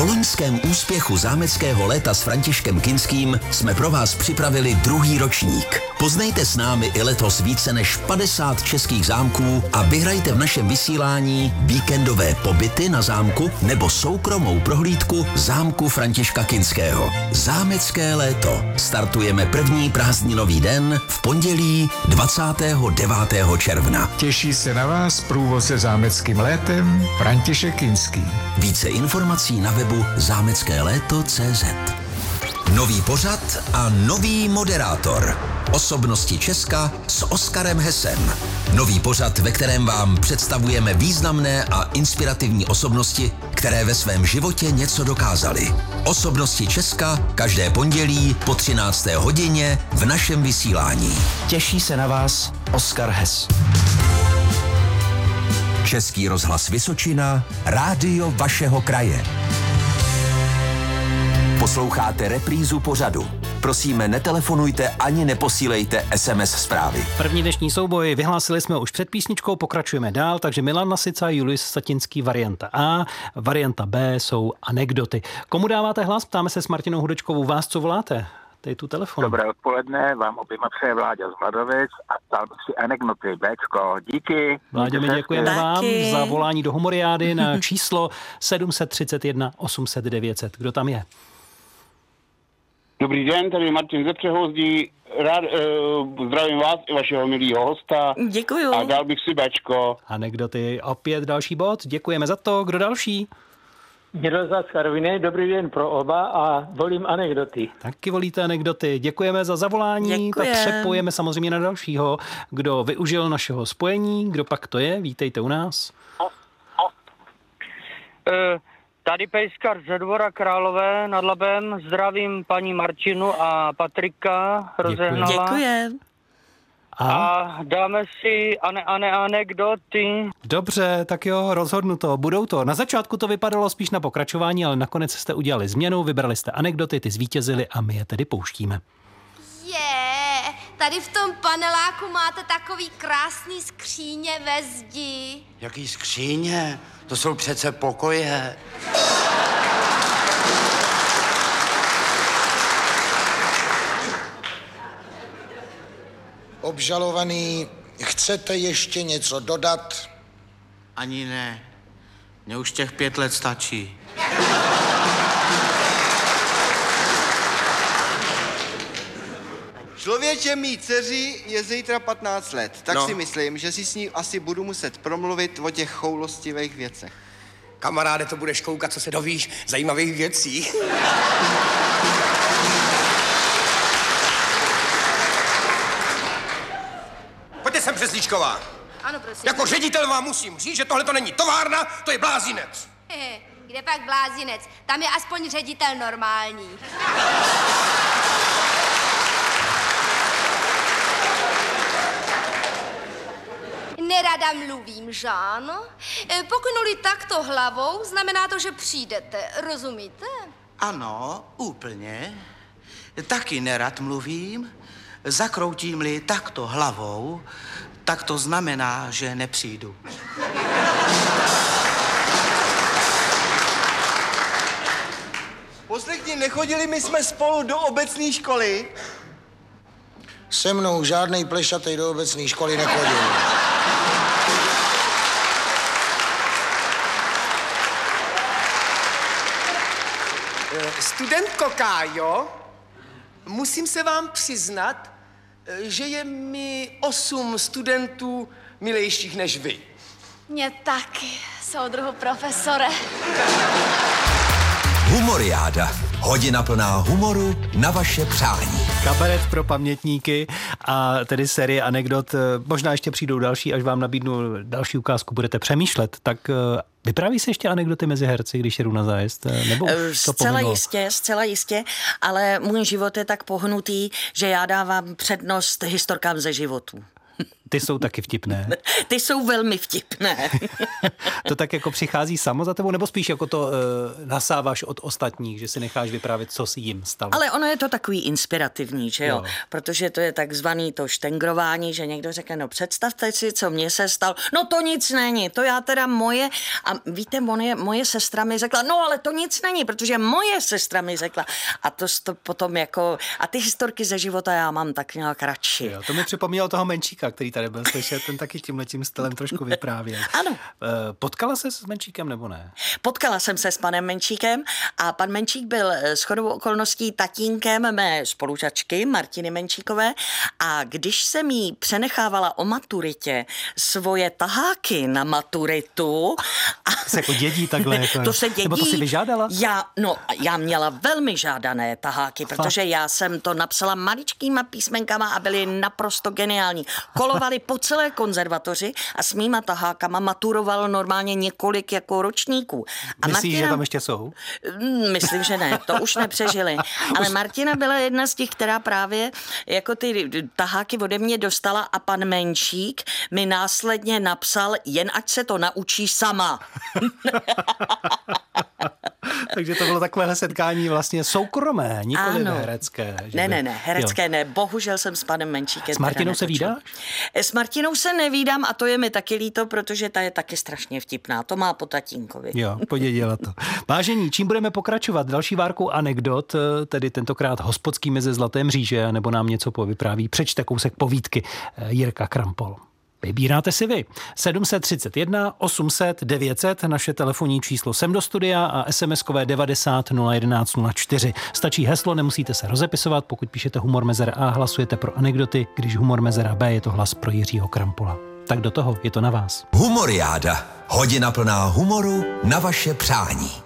Po loňském úspěchu zámeckého léta s Františkem Kinským jsme pro vás připravili druhý ročník. Poznejte s námi i letos více než 50 českých zámků a vyhrajte v našem vysílání víkendové pobyty na zámku nebo soukromou prohlídku zámku Františka Kinského. Zámecké léto. Startujeme první prázdninový den v pondělí 29. června. Těší se na vás průvodce zámeckým létem František Kinský. Více informací na webu zámeckéléto.cz. Nový pořad a nový moderátor. Osobnosti Česka s Oskarem Hesem. Nový pořad, ve kterém vám představujeme významné a inspirativní osobnosti, které ve svém životě něco dokázaly. Osobnosti Česka každé pondělí po 13. hodině v našem vysílání. Těší se na vás Oskar Hes. Český rozhlas Vysočina, rádio vašeho kraje. Posloucháte reprízu pořadu. Prosíme, netelefonujte ani neposílejte SMS zprávy. První dnešní souboj vyhlásili jsme už před písničkou, pokračujeme dál, takže Milan Lasica, Julius Satinský varianta A, varianta B jsou anekdoty. Komu dáváte hlas? Ptáme se s Martinou Hudečkovou. Vás co voláte? Tady tu telefon. Dobré odpoledne, vám oběma přeje Vláďa z Vladovic a dal bych si anekdoty. Béčko, díky. Vláďo, my děkujeme vám za volání do Humoriády na číslo 731 800 900. Kdo tam je? Dobrý den, tady Martin ze Přehozdí. Rád zdravím vás i vašeho milého hosta. Děkuju. A dal bych si Bčko. Anekdoty, opět další bod. Děkujeme za to. Kdo další? Miroslav z Karviné, dobrý den pro oba a volím anekdoty. Taky volíte anekdoty. Děkujeme za zavolání. A přepojeme samozřejmě na dalšího, kdo využil našeho spojení. Kdo pak to je? Vítejte u nás. Tady Pejskar ze Dvora Králové nad Labem. Zdravím paní Martinu a Patrika Rozehnala. Děkujem. A dáme si anekdoty. Dobře, tak jo, rozhodnuto. Budou to. Na začátku to vypadalo spíš na pokračování, ale nakonec jste udělali změnu, vybrali jste anekdoty, ty zvítězily a my je tedy pouštíme. Tady v tom paneláku máte takový krásný skříně ve zdi. Jaký skříně? To jsou přece pokoje. Obžalovaný, chcete ještě něco dodat? Ani ne. Mně už těch 5 let stačí. Člověče, mý dceři je zítra 15 let, tak si myslím, že si s ní asi budu muset promluvit o těch choulostivých věcech. Kamaráde, to budeš koukat, co se dovíš zajímavých věcí. Pojďte sem, Přeslíčková. Ano, prosím. Jako ředitel vám musím říct, že tohle to není továrna, to je blázinec. Kde pak blázinec? Tam je aspoň ředitel normální. Nerada mluvím, že ano? Poknuli takto hlavou, znamená to, že přijdete, rozumíte? Ano, úplně. Taky nerad mluvím. Zakroutím-li takto hlavou, tak to znamená, že nepřijdu. Poslechni, nechodili my jsme spolu do obecné školy? Se mnou žádnej plešatej do obecné školy nechodil. Studentko Kájo, musím se vám přiznat, že je mi 8 studentů milejších než vy. Mně taky, soudruhu profesore. Humoriáda. Hodina plná humoru na vaše přání. Kabaret pro pamětníky a tedy série anekdot. Možná ještě přijdou další, až vám nabídnu další ukázku, budete přemýšlet. Tak vypráví se ještě anekdoty mezi herci, když jedu na zájezd? Nebo Zcela jistě, ale můj život je tak pohnutý, že já dávám přednost historkám ze životů. Ty jsou taky vtipné. Ty jsou velmi vtipné. To tak jako přichází samo za tebou, nebo spíš jako to nasáváš od ostatních, že si necháš vyprávět, co si jim stalo? Ale ono je to takový inspirativní, že jo? Protože to je takzvaný to štengrování, že někdo řekne, no představte si, co mně se stalo. No to nic není, to já teda moje. A víte, moje sestra mi řekla, no ale to nic není, protože moje sestra mi řekla. A to potom jako, a ty historky ze života já mám tak nějak radši. Jo, to mi připomnělo toho Menčíka, který tady byl slyšet, ten taky tímhletím stylem trošku vyprávěl. Ano. Potkala se s Menčíkem nebo ne? Potkala jsem se s panem Menčíkem a pan Menčík byl shodou okolností tatínkem mé spolužačky Martiny Menčíkové a když jsem jí přenechávala o maturitě svoje taháky na maturitu. Se jako dědí takhle. Jako, to se dědí. Nebo to si vyžádala? Já měla velmi žádané taháky, protože já jsem to napsala maličkýma písmenkama a byly naprosto geniální. Kolovali po celé konzervatoři a s mýma tahákama maturovalo normálně několik jako ročníků. A Myslíš, že tam ještě jsou? Myslím, že ne, to už nepřežili. Ale Martina byla jedna z těch, která právě jako ty taháky ode mě dostala a pan Menčík mi následně napsal, jen ať se to naučí sama. Takže to bylo takovéhle setkání vlastně soukromé, nikoli herecké. Ne, herecké ne. Bohužel jsem s panem Menčíkem. S Martinou se vídáš? S Martinou se nevídám a to je mi taky líto, protože ta je taky strašně vtipná. To má po tatínkovi. Jo, podědila to. Vážení, čím budeme pokračovat? Další várkou anekdot, tedy tentokrát hospodskými ze Zlaté mříže, nebo nám něco povypráví. Přečte kousek povídky Jirka Krampol. Vybíráte si vy. 731 800 900, naše telefonní číslo sem do studia a SMS-kové 90 011 04. Stačí heslo, nemusíte se rozepisovat, pokud píšete humor mezera A, hlasujete pro anekdoty, když humor mezera B, je to hlas pro Jiřího Krampola. Tak do toho, je to na vás. Humoriáda. Hodina plná humoru na vaše přání.